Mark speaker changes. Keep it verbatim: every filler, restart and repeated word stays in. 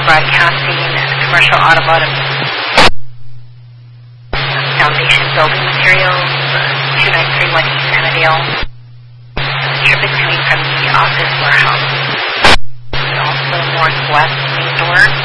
Speaker 1: broadcasting, commercial automotive foundation building materials, two nine three one East Annandale. Traffic coming from the office warehouse. Also northwest main door.